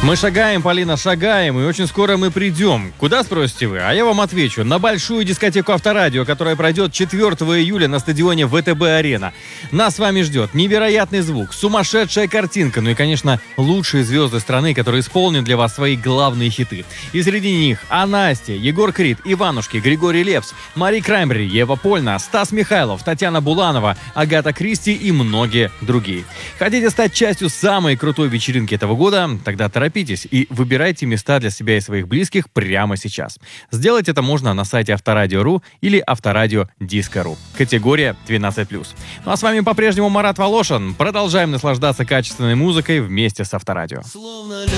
Мы шагаем, Полина, шагаем, и очень скоро мы придем. Куда, спросите вы? А я вам отвечу. На большую дискотеку Авторадио, которая пройдет 4 июля на стадионе ВТБ-арена. Нас с вами ждет невероятный звук, сумасшедшая картинка, ну и, конечно, лучшие звезды страны, которые исполнят для вас свои главные хиты. И среди них Настя, Егор Крид, Иванушки, Григорий Лепс, Мари Краймбрери, Ева Польна, Стас Михайлов, Татьяна Буланова, Агата Кристи и многие другие. Хотите стать частью самой крутой вечеринки этого года? Тогда торопитесь и выбирайте места для себя и своих близких прямо сейчас. Сделать это можно на сайте Авторадио.ру или Авторадио Диско.ру. Категория 12+. Ну а с вами по-прежнему Марат Волошин. Продолжаем наслаждаться качественной музыкой вместе с Авторадио.